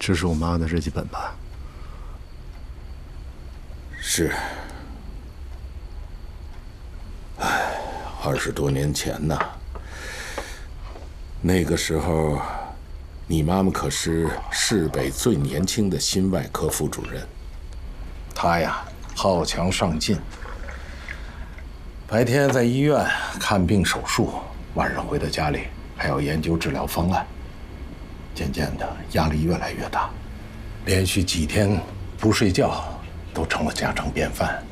这是我妈的日记本吧？ 是。哎，20多年前呐，那个时候，你妈妈可是市北最年轻的心外科副主任。她呀，好强上进，白天在医院看病手术，晚上回到家里还要研究治疗方案。渐渐的，压力越来越大，连续几天不睡觉都成了家常便饭。